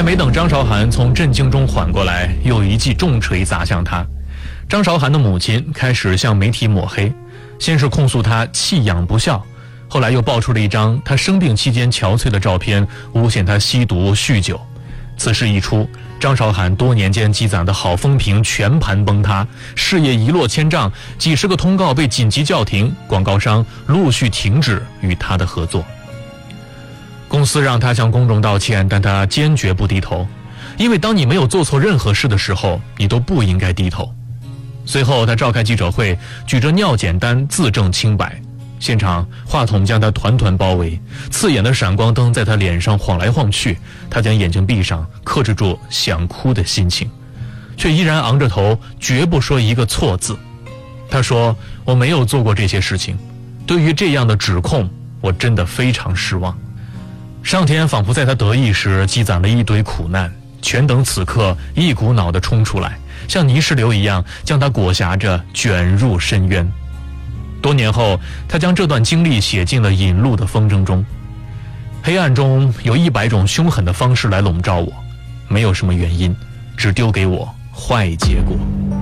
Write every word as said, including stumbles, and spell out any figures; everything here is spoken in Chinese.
没等张韶涵从震惊中缓过来，又一记重锤砸向他。张韶涵的母亲开始向媒体抹黑，先是控诉他弃养不孝，后来又爆出了一张他生病期间憔悴的照片，诬陷他吸毒酗酒。此事一出，张韶涵多年间积攒的好风评全盘崩塌，事业一落千丈，几十个通告被紧急叫停，广告商陆续停止与他的合作。公司让他向公众道歉，但他坚决不低头，因为当你没有做错任何事的时候，你都不应该低头。随后他召开记者会，举着尿检单自证清白，现场话筒将他团团包围，刺眼的闪光灯在他脸上晃来晃去，他将眼睛闭上，克制住想哭的心情，却依然昂着头，绝不说一个错字。他说：我没有做过这些事情，对于这样的指控，我真的非常失望。上天仿佛在他得意时积攒了一堆苦难，全等此刻一股脑地冲出来，像泥石流一样将他裹挟着卷入深渊。多年后，他将这段经历写进了《引路的风筝》中。黑暗中有一百种凶狠的方式来笼罩我，没有什么原因，只丢给我坏结果。